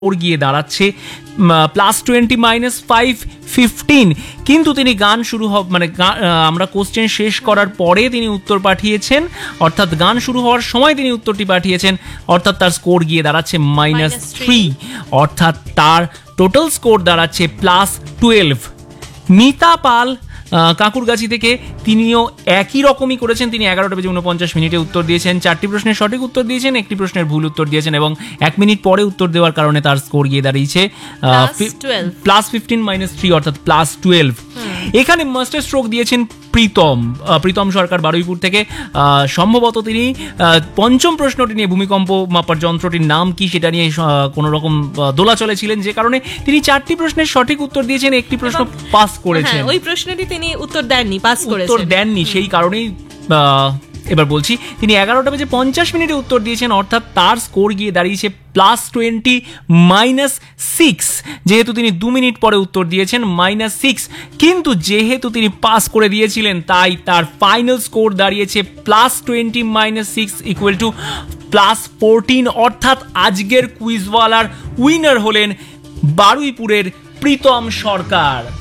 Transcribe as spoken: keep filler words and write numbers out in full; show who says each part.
Speaker 1: ওর গিয়ে দাঁড়াচ্ছে plus twenty minus five fifteen. কিন্তু তিনি গান শুরু হ মানে আমরা কোশ্চেন শেষ করার পরে তিনি উত্তর পাঠিয়েছেন, অর্থাৎ গান শুরু হওয়ার সময় তিনি উত্তরটি পাঠিয়েছেন, অর্থাৎ তার স্কোর গিয়ে দাঁড়াচ্ছে মাইনাস থ্রি, অর্থাৎ তার টোটাল স্কোর দাঁড়াচ্ছে প্লাস টুয়েলভ। মিতা পাল কাকুরগাছি থেকে, তিনিও একই রকমই করেছেন। তিনি এগারোটা বেজে উনপঞ্চাশ মিনিটে উত্তর দিয়েছেন, চারটি প্রশ্নের সঠিক উত্তর দিয়েছেন, একটি প্রশ্নের ভুল উত্তর দিয়েছেন এবং এক মিনিট পরে উত্তর দেওয়ার কারণে তার স্কোর গিয়ে দাঁড়িয়েছে প্লাস ফিফটিন মাইনাস থ্রি, অর্থাৎ প্লাস টুয়েলভ। এখানে মাস্টার স্ট্রোক দিয়েছেন প্রীতম প্রীতম সরকার বারুইপুর থেকে। সম্ভবত তিনি পঞ্চম প্রশ্নটি নিয়ে, ভূমিকম্প মাপার যন্ত্রটির নাম কি সেটা নিয়ে কোনো রকম দোলাচলে ছিলেন, যে কারণে তিনি চারটি প্রশ্নের সঠিক উত্তর দিয়েছেন, একটি প্রশ্ন পাস করেছেন।
Speaker 2: ওই প্রশ্নটি তিনি উত্তর দেননি, পাস করেছেন,
Speaker 1: উত্তর দেননি, সেই কারণেই এবার বলছি তিনি এগারোটা বেজে পঞ্চাশ মিনিটে উত্তর দিয়েছেন, অর্থাৎ তার স্কোর গিয়ে দাঁড়িয়েছে প্লাস টোয়েন্টি মাইনাস সিক্স। যেহেতু তিনি দু মিনিট পরে উত্তর দিয়েছেন, মাইনাস সিক্স, কিন্তু যেহেতু তিনি পাস করে দিয়েছিলেন তাই তার ফাইনাল স্কোর দাঁড়িয়েছে plus twenty minus six equal to plus fourteen, অর্থাৎ আজকের কুইজওয়ালার উইনার হলেন বারুইপুরের প্রীতম সরকার।